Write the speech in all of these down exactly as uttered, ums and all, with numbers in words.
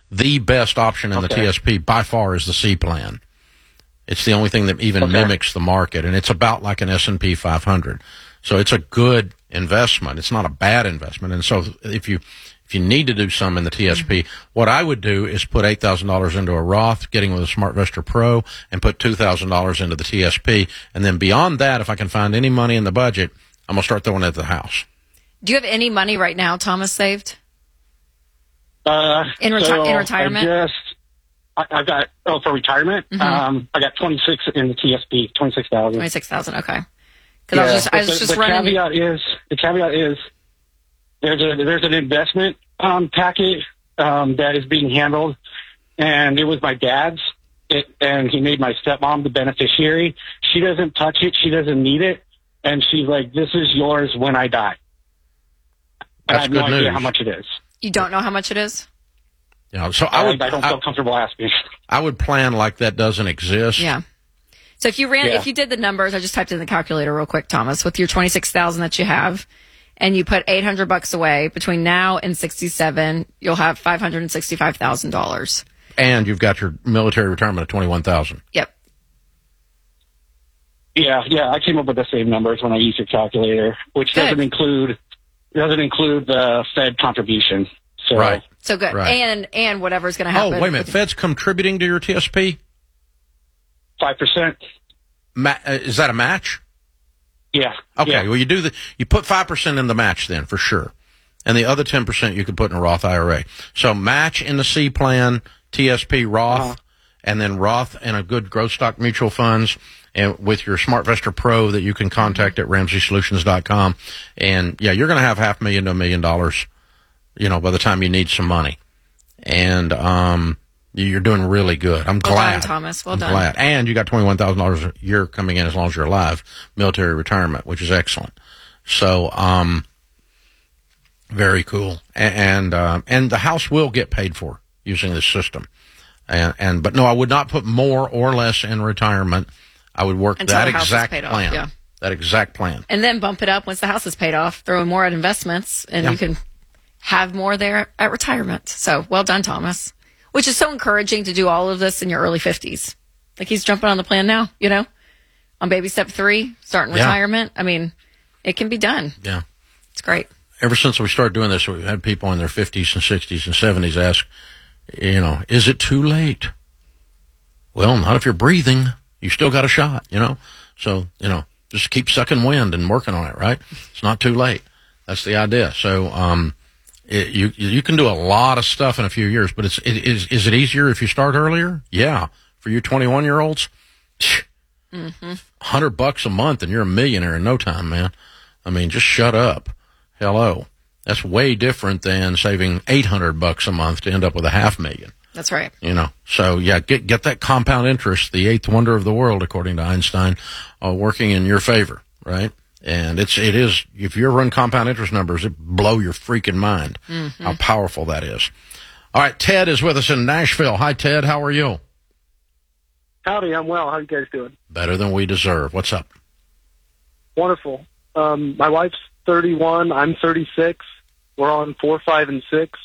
the best option in Okay. the T S P by far is the C plan. It's the only thing that even Okay. mimics the market, and it's about like an S and P five hundred. So it's a good investment. It's not a bad investment. And so if you if you need to do some in the T S P, what I would do is put eight thousand dollars into a Roth, getting with a SmartVestor Pro, and put two thousand dollars into the T S P. And then beyond that, if I can find any money in the budget, I'm going to start throwing it at the house. Do you have any money right now, Thomas, saved? Uh, In reti- so in retirement? I just, I, I've got, oh, for retirement, Mhm. um, I got twenty-six in the T S P, twenty-six thousand. twenty-six thousand, okay. Because I was just, I was the, just the running. caveat is, the caveat is, there's a, there's an investment, um, packet, um, that is being handled, and it was my dad's, it, and he made my stepmom the beneficiary. She doesn't touch it, she doesn't need it, and she's like, this is yours when I die. And That's I have good no idea news. how much it is. You don't know how much it is? You know, so I, I would I don't I, feel comfortable asking. I would plan like that doesn't exist. Yeah. So if you ran, Yeah. if you did the numbers, I just typed in the calculator real quick, Thomas, with your twenty-six thousand that you have, and you put eight hundred bucks away between now and sixty-seven, you'll have five hundred sixty-five thousand dollars. And you've got your military retirement of twenty-one thousand. Yep. Yeah, yeah, I came up with the same numbers when I used your calculator, which Good. doesn't include doesn't include the Fed contribution. So Right. So good. Right. And and whatever's going to Oh, happen. wait a minute. Fed's contributing to your T S P? five percent. Ma- uh, is that a match? Yeah. Okay, Yeah. well, you do the you put five percent in the match then for sure, and the other ten percent you could put in a Roth I R A. So match in the C plan, T S P Roth, Uh-huh. and then Roth and a good growth stock mutual funds, and with your SmartVestor Pro that you can contact at ramsey solutions dot com. And yeah, you're going to have half a million to a million dollars, you know, by the time you need some money, and um. You're doing really good. I'm Well glad, done, Thomas. Well I'm done. glad. And you got twenty-one thousand dollars a year coming in as long as you're alive, military retirement, which is excellent. So, um, very cool. And and, uh, and the house will get paid for using this system. And and but no, I would not put more or less in retirement. I would work Until that the house is exact paid off, plan. yeah. That exact plan. And then bump it up once the house is paid off, throw in more at investments, and Yeah. you can have more there at retirement. So well done, Thomas. Which is so encouraging to do all of this in your early fifties. Like he's jumping on the plan now, you know, on baby step three, starting Yeah. retirement. I mean, it can be done. Yeah. It's great. Ever since we started doing this, we've had people in their fifties and sixties and seventies ask, you know, is it too late? Well, not if you're breathing. You still got a shot, you know? So, you know, just keep sucking wind and working on it, right? It's not too late. That's the idea. So, um, it, you you can do a lot of stuff in a few years, but it's it, is is it easier if you start earlier? Yeah. For you twenty-one year olds, Mm-hmm. hundred bucks a month and you're a millionaire in no time, man. I mean, just shut up. Hello. That's way different than saving eight hundred bucks a month to end up with a half million. That's right. You know, so yeah, get get that compound interest, the eighth wonder of the world, according to Einstein, uh, working in your favor, right? And it's it is if you run compound interest numbers, it blow your freaking mind Mm-hmm. how powerful that is. All right, Ted is with us in Nashville. Hi, Ted. How are you? Howdy, I'm well. How you guys doing? Better than we deserve. What's up? Wonderful. Um, my wife's thirty-one. I'm thirty-six. We're on four, five, and six.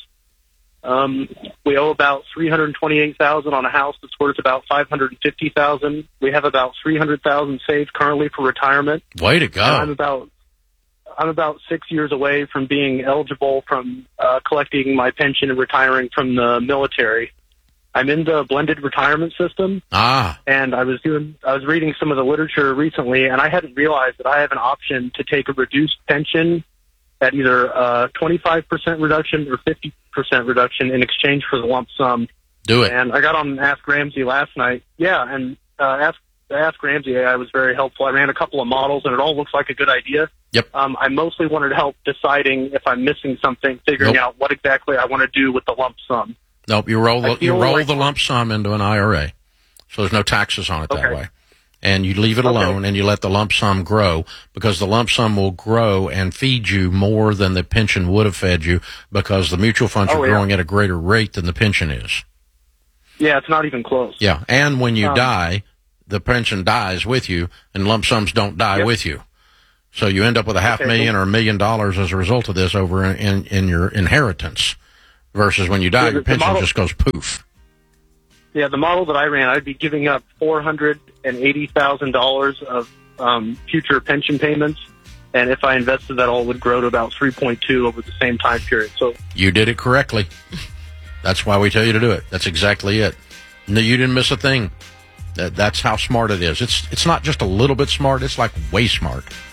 Um, we owe about three hundred twenty-eight thousand dollars on a house that's worth about five hundred fifty thousand dollars. We have about three hundred thousand dollars saved currently for retirement. Way to go. And I'm about I'm about six years away from being eligible from uh, collecting my pension and retiring from the military. I'm in the blended retirement system. Ah, And I was doing, I was reading some of the literature recently, and I hadn't realized that I have an option to take a reduced pension at either a twenty-five percent reduction or fifty percent reduction in exchange for the lump sum. do it. And I got on Ask Ramsey last night. Yeah, and uh, Ask, Ask Ramsey, I was very helpful. I ran a couple of models, and it all looks like a good idea. Yep. Um, I mostly wanted help deciding if I'm missing something, figuring Nope. out what exactly I want to do with the lump sum. Nope, you roll I the, you feel roll like- the lump sum into an I R A, so there's no taxes on it that Okay. way. And you leave it Okay. alone, and you let the lump sum grow, because the lump sum will grow and feed you more than the pension would have fed you, because the mutual funds Oh, are yeah. growing at a greater rate than the pension is. Yeah, it's not even close. Yeah, and when you Um, die, the pension dies with you, and lump sums don't die Yep. with you. So you end up with a half Okay. million or a million dollars as a result of this over in, in, in your inheritance, versus when you die, Yeah, your the pension model- just goes poof. Yeah, the model that I ran, I'd be giving up four hundred eighty thousand dollars of um, future pension payments. And if I invested that all, it would grow to about three point two over the same time period. So You did it correctly. That's why we tell you to do it. That's exactly it. No, you didn't miss a thing. That, that's how smart it is. It's it's not just a little bit smart. It's like way smart.